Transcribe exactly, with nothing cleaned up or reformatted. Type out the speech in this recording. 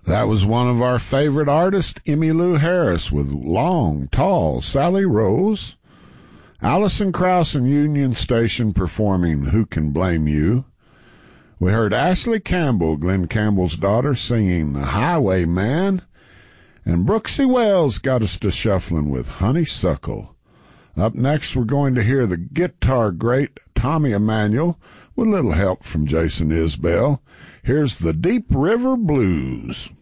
That was one of our favorite artists, Emmylou Harris, with Long, Tall Sally Rose. Alison Krauss and Union Station performing Who Can Blame You. We heard Ashley Campbell, Glenn Campbell's daughter, singing The Highwayman. And Brooksy Wells got us to shuffling with Honeysuckle. Up next, we're going to hear the guitar great Tommy Emmanuel with a little help from Jason Isbell. Here's the Deep River Blues.